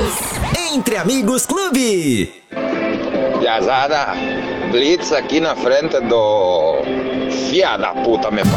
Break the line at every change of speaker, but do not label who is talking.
Entre Amigos Clube.
Piazada, blitz aqui na frente do... Fia da puta, me